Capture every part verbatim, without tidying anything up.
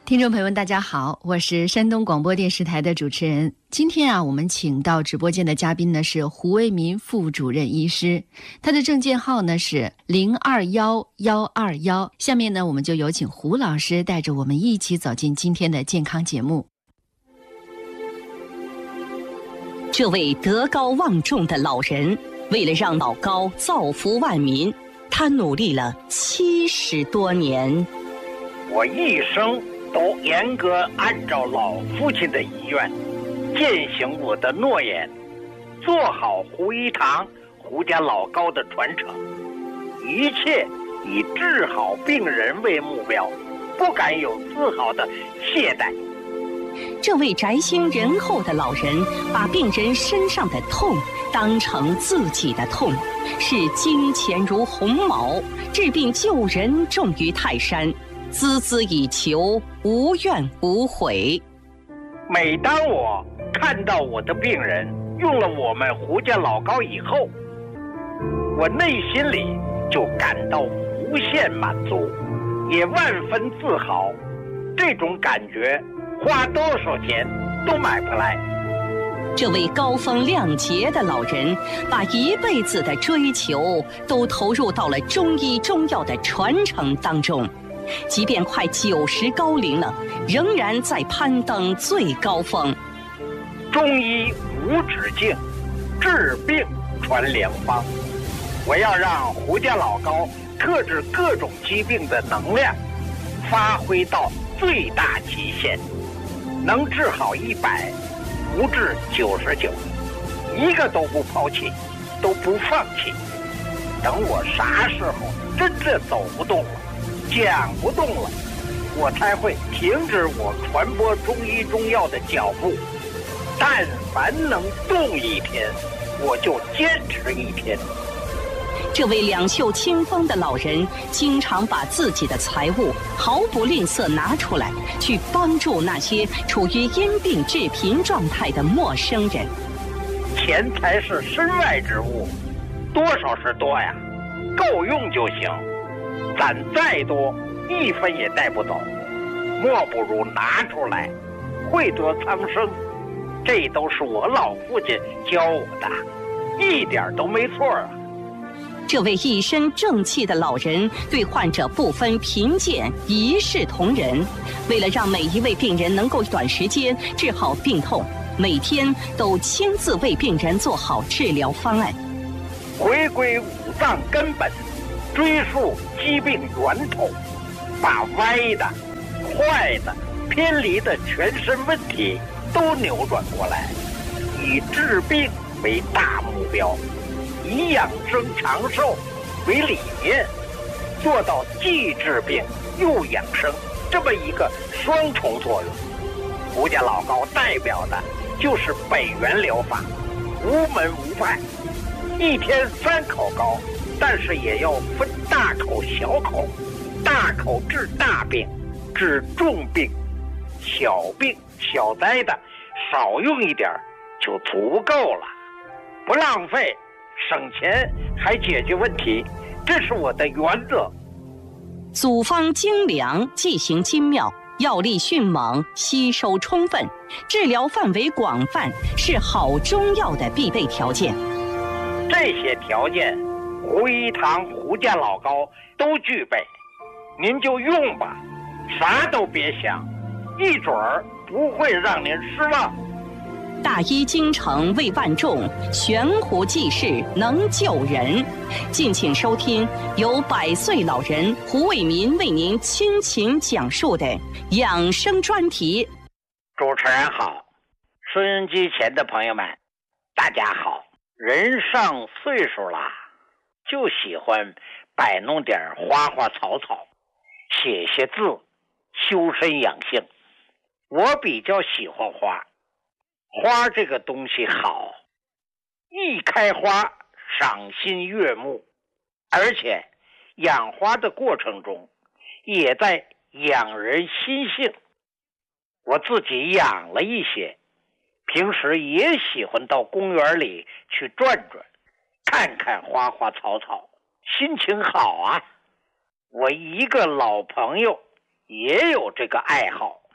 听众朋友们大家好，我是山东广播电视台的主持人。今天啊，我们请到直播间的嘉宾呢是胡为民副主任医师，他的证件号呢是零二幺幺二幺。下面呢，我们就有请胡老师带着我们一起走进今天的健康节目。 这位德高望重的老人，为了让老高造福万民，他努力了七十多年。 我一生都严格按照老父亲的遗愿，践行我的诺言，做好胡一堂、胡家老高的传承，一切以治好病人为目标，不敢有丝毫的懈怠。 这位宅心仁厚的老人，把病人身上的痛当成自己的痛，视金钱如鸿毛，治病救人重于泰山，孜孜以求，无怨无悔。 每当我看到我的病人用了我们胡家老高以后，我内心里就感到无限满足，也万分自豪。这种感觉花多少钱都买不来。 这位高风亮节的老人，把一辈子的追求都投入到了中医中药的传承当中，即便快九十高龄了，仍然在攀登最高峰。 中医无止境，治病传良方。我要让胡家老高克制各种疾病的能量发挥到最大极限，能治好一百，不治九十九，一个都不抛弃，都不放弃。等我啥时候真正走不动了，讲不动了，我才会停止我传播中医中药的脚步。但凡能动一天，我就坚持一天。 这位两袖清风的老人，经常把自己的财物毫不吝啬拿出来，去帮助那些处于因病致贫状态的陌生人。 钱财是身外之物，多少是多呀，够用就行。攒再多，一分也带不走，莫不如拿出来，惠泽苍生。这都是我老父亲教我的，一点都没错啊。 这位一身正气的老人，对患者不分贫贱，一视同仁。为了让每一位病人能够短时间治好病痛，每天都亲自为病人做好治疗方案。 回归五脏根本，追溯疾病源头，把歪的、坏的、偏离的全身问题都扭转过来，以治病为大目标，以养生长寿为理念，做到既治病又养生这么一个双重作用。胡家老高代表的就是北元疗法，无门无派，一天三口高，但是也要分大口小口，大口治大病，治重病，小病小灾的少用一点就足够了，不浪费，省钱还解决问题，这是我的原则。 组方精良，剂型精妙，药力迅猛，吸收充分，治疗范围广泛，是好中药的必备条件。 这些条件胡一堂、胡家老高都具备，您就用吧，啥都别想，一准儿不会让您失望。 大医精诚为万众，悬壶济世能救人。敬请收听由百岁老人胡为民为您倾情讲述的养生专题。 主持人好，收音机前的朋友们大家好。人上岁数了，就喜欢摆弄点花花草草，写些字，修身养性。我比较喜欢花，花这个东西好，一开花赏心悦目，而且养花的过程中也在养人心性。我自己养了一些，平时也喜欢到公园里去转转，看看花花草草，心情好啊。我一个老朋友也有这个爱好，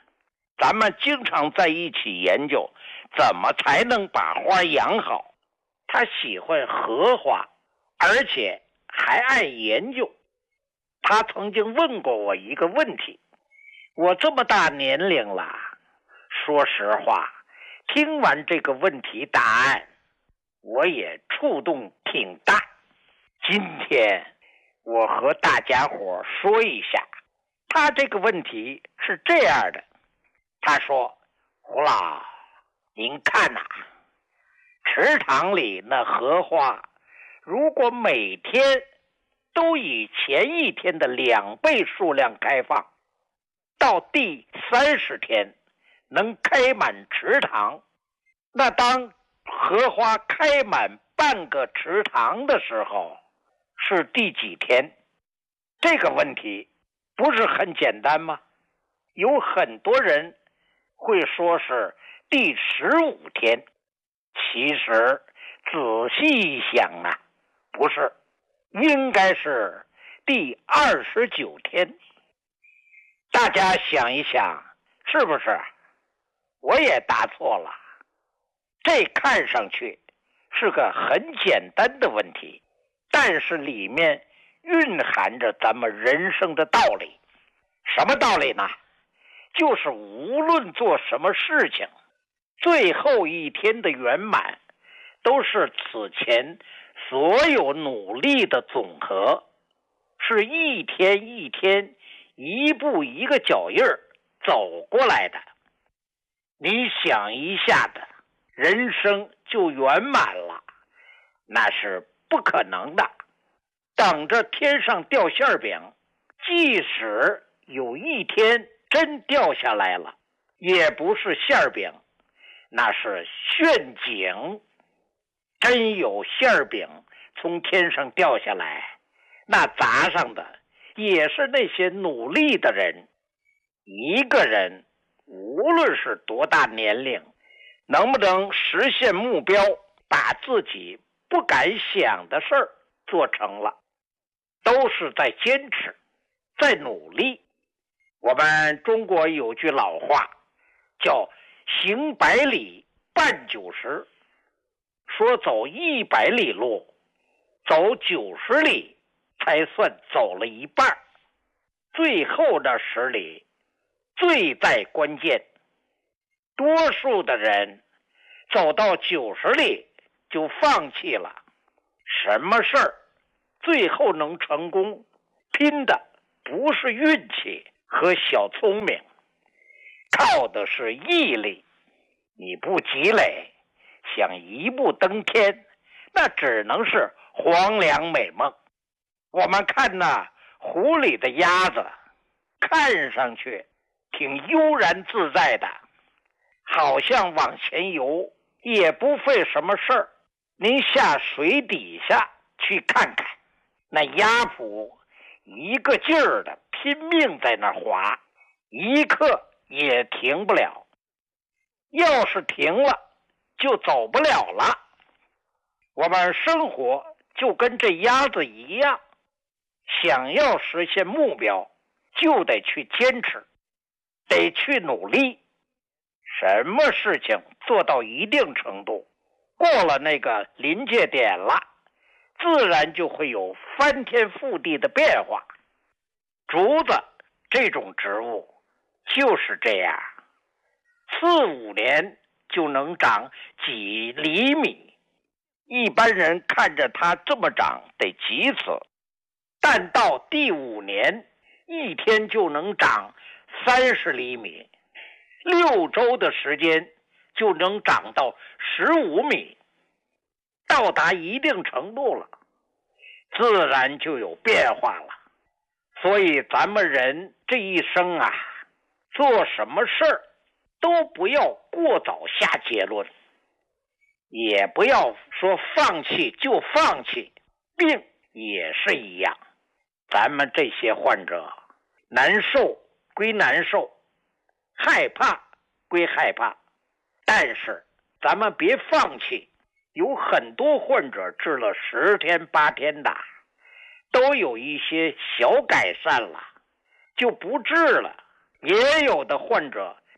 咱们经常在一起研究怎么才能把花养好。他喜欢荷花，而且还爱研究。他曾经问过我一个问题，我这么大年龄了，说实话，听完这个问题答案，我也触动挺大。今天我和大家伙说一下，他这个问题是这样的。他说，胡老，您看呐、啊，池塘里那荷花，如果每天都以前一天的两倍数量开放，到第三十天能开满池塘，那当荷花开满半个池塘的时候，是第几天？这个问题不是很简单吗？有很多人会说是第十五天，其实仔细一想啊，不是，应该是第二十九天。大家想一想，是不是？我也答错了。这看上去是个很简单的问题，但是里面蕴含着咱们人生的道理。什么道理呢？就是无论做什么事情，最后一天的圆满都是此前所有努力的总和，是一天一天一步一个脚印儿走过来的。你想一下子，人生就圆满了，那是不可能的。等着天上掉馅饼，即使有一天真掉下来了，也不是馅饼，那是陷阱。真有馅饼从天上掉下来，那砸上的也是那些努力的人。一个人无论是多大年龄，能不能实现目标，把自己不敢想的事儿做成了，都是在坚持，在努力。我们中国有句老话叫行百里半九十，说走一百里路，走九十里才算走了一半，最后的十里最在关键。多数的人走到九十里就放弃了。什么事儿最后能成功，拼的不是运气和小聪明，靠的是毅力。你不积累，想一步登天，那只能是黄粱美梦。我们看那湖里的鸭子，看上去挺悠然自在的，好像往前游，也不费什么事儿。您下水底下去看看，那鸭蹼一个劲儿的拼命在那划，一刻也停不了。要是停了，就走不了了。我们生活就跟这鸭子一样，想要实现目标，就得去坚持，得去努力。什么事情做到一定程度，过了那个临界点了，自然就会有翻天覆地的变化。竹子这种植物就是这样，四五年就能长几厘米，一般人看着它这么长得急死，但到第五年一天就能长三十厘米，六周的时间就能长到十五米，到达一定程度了，自然就有变化了。所以咱们人这一生啊，做什么事儿都不要过早下结论，也不要说放弃就放弃。病也是一样，咱们这些患者难受归难受，害怕归害怕，但是咱们别放弃。有很多患者治了十天八天的，都有一些小改善了，就不治了。也有的患者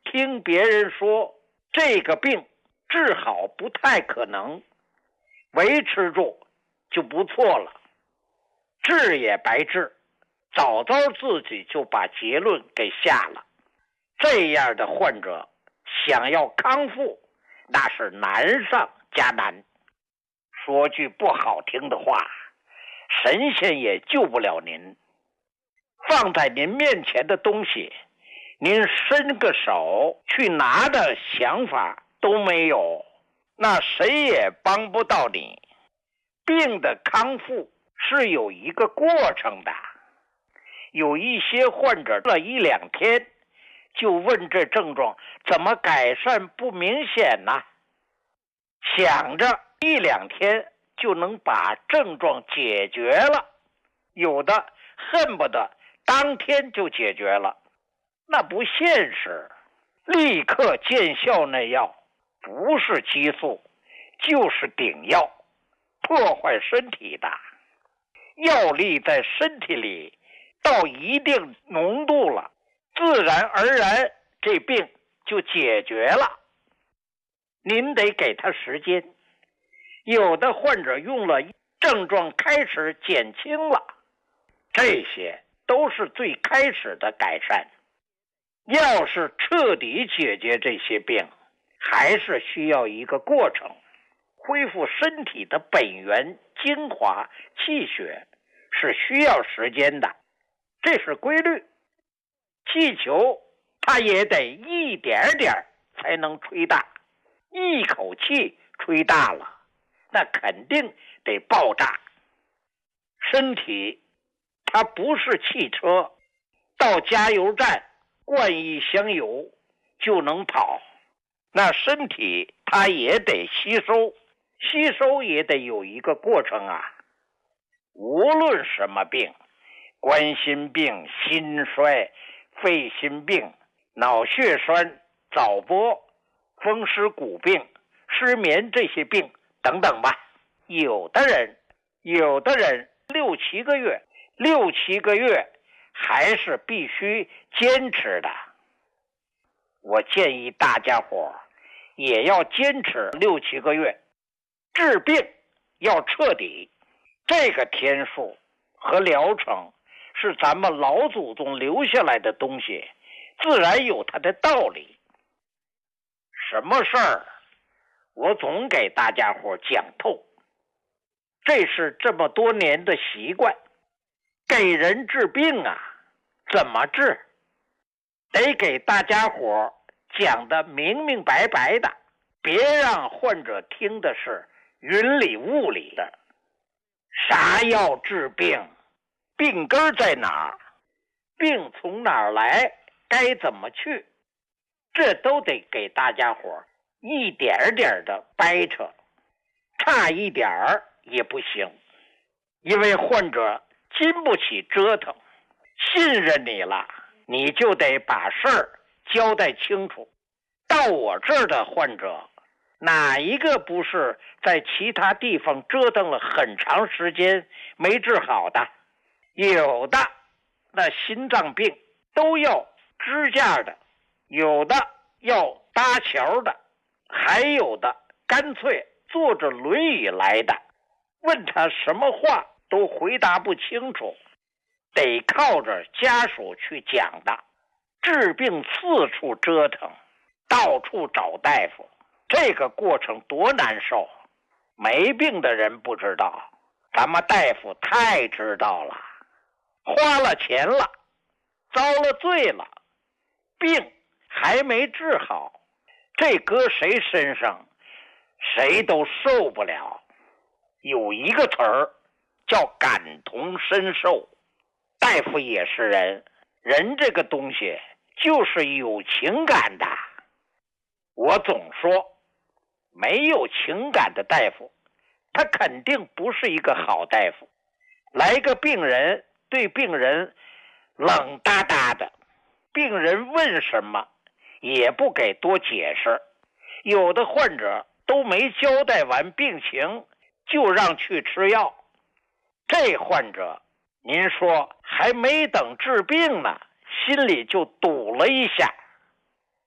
听别人说这个病治好不太可能，维持住就不错了，治也白治，早早自己就把结论给下了。这样的患者想要康复，那是难上加难。说句不好听的话，神仙也救不了您。放在您面前的东西，您伸个手去拿的想法都没有，那谁也帮不到你。病的康复是有一个过程的，有一些患者了一两天就问这症状怎么改善不明显呢？想着一两天就能把症状解决了，有的恨不得当天就解决了，那不现实。立刻见效那药不是激素就是顶药，破坏身体的。药力在身体里到一定浓度了，自然而然这病就解决了。您得给他时间。有的患者用了，症状开始减轻了，这些都是最开始的改善。要是彻底解决这些病，还是需要一个过程，恢复身体的本源精华气血是需要时间的，这是规律。气球它也得一点点才能吹大，一口气吹大了，那肯定得爆炸。身体它不是汽车，到加油站灌一箱油就能跑，那身体它也得吸收，吸收也得有一个过程啊。无论什么病，冠心病、心衰、肺心病、脑血栓、早搏、风湿骨病、失眠这些病等等吧，有的人有的人六七个月六七个月还是必须坚持的。我建议大家伙也要坚持六七个月，治病要彻底。这个天数和疗程是咱们老祖宗留下来的东西，自然有它的道理。什么事儿我总给大家伙讲透，这是这么多年的习惯。给人治病啊，怎么治？得给大家伙讲得明明白白的，别让患者听的是云里雾里的。啥药治病？病根在哪儿？病从哪儿来？该怎么去？这都得给大家伙一点点的掰扯，差一点儿也不行。因为患者经不起折腾，信任你了，你就得把事儿交代清楚。到我这儿的患者，哪一个不是在其他地方折腾了很长时间没治好的？有的那心脏病都要支架的，有的要搭桥的，还有的干脆坐着轮椅来的，问他什么话都回答不清楚，得靠着家属去讲的。治病四处折腾，到处找大夫，这个过程多难受。没病的人不知道，咱们大夫太知道了。花了钱了，遭了罪了，病还没治好，这搁谁身上谁都受不了。有一个词儿叫感同身受。大夫也是人，人这个东西就是有情感的。我总说没有情感的大夫，他肯定不是一个好大夫。来个病人，对病人冷哒哒的，病人问什么也不给多解释，有的患者都没交代完病情就让去吃药。这患者您说还没等治病呢，心里就堵了一下。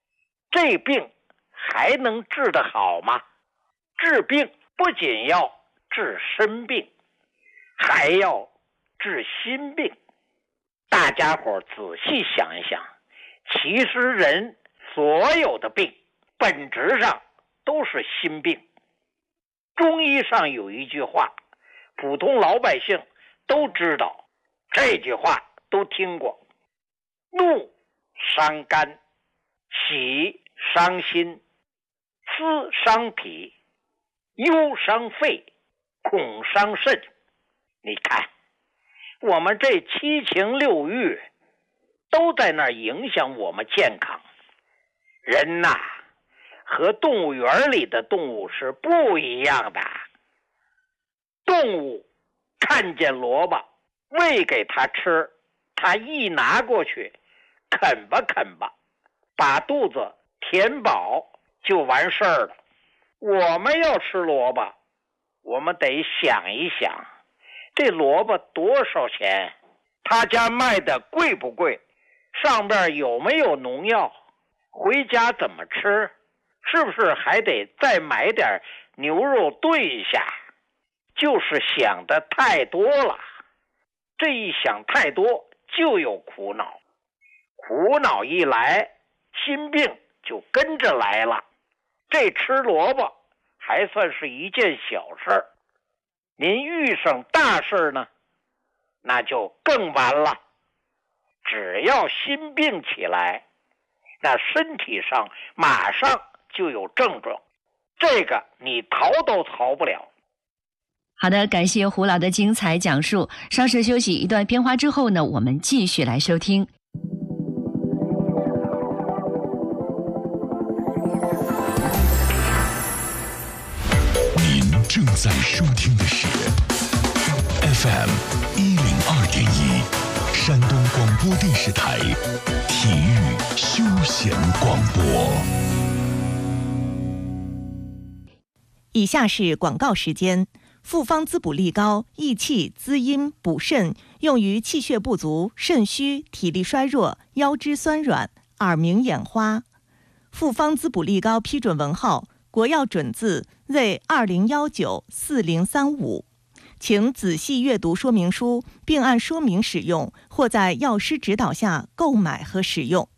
这病还能治得好吗？治病不仅要治身病，还要治心病。大家伙仔细想一想，其实人所有的病本质上都是心病。中医上有一句话，普通老百姓都知道，这句话都听过：怒伤肝，喜伤心，思伤脾，忧伤肺，恐伤肾。你看，我们这七情六欲都在那儿影响我们健康。人呐，和动物园里的动物是不一样的。动物看见萝卜，喂给它吃，它一拿过去，啃吧啃吧，把肚子填饱就完事儿了。我们要吃萝卜，我们得想一想，这萝卜多少钱？他家卖的贵不贵？上边有没有农药？回家怎么吃？是不是还得再买点牛肉炖一下？就是想的太多了，这一想太多就有苦恼，苦恼一来，心病就跟着来了。这吃萝卜还算是一件小事儿，您遇上大事呢，那就更完了。只要心病起来，那身体上马上就有症状，这个你逃都逃不了。 好的，感谢胡老的精彩讲述。稍事休息一段片花之后呢，我们继续来收听。 您正在收听的是 F M 一零二点一，山东广播电视台体育休闲广播。 以下是广告时间。复方滋补力高，益气滋阴补肾，用于气血不足、肾虚、体力衰弱、腰肢酸软、耳鸣眼花。复方滋补力高批准文号：国药准字 Z 二零一九四零三五。请仔细阅读说明书，并按说明使用，或在药师指导下购买和使用。